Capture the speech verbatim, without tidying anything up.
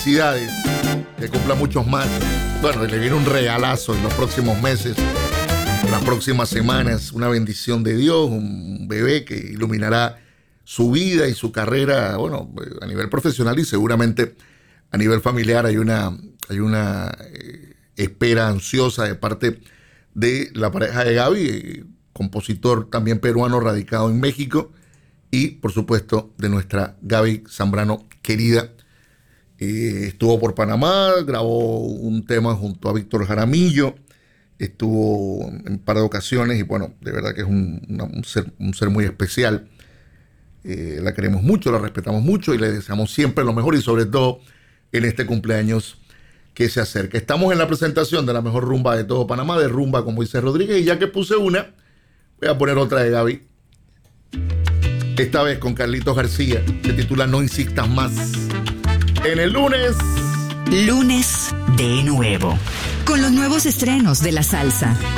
felicidades, que cumpla muchos más. Bueno, le viene un regalazo en los próximos meses, en las próximas semanas, una bendición de Dios, un bebé que iluminará su vida y su carrera, bueno, a nivel profesional y seguramente a nivel familiar. Hay una, hay una eh, espera ansiosa de parte de la pareja de Gaby, eh, compositor también peruano radicado en México, y por supuesto de nuestra Gaby Zambrano querida. Eh, estuvo por Panamá, grabó un tema junto a Víctor Jaramillo, estuvo en un par de ocasiones y bueno, de verdad que es un, una, un, ser, un ser muy especial. Eh, la queremos mucho, la respetamos mucho y le deseamos siempre lo mejor, y sobre todo en este cumpleaños que se acerca. Estamos en la presentación de la mejor rumba de todo Panamá, de Rumba con Moisés Rodríguez, y ya que puse una, voy a poner otra de Gaby. Esta vez con Carlitos García, se titula No insistas más. En el lunes. Lunes de nuevo. Con los nuevos estrenos de la salsa.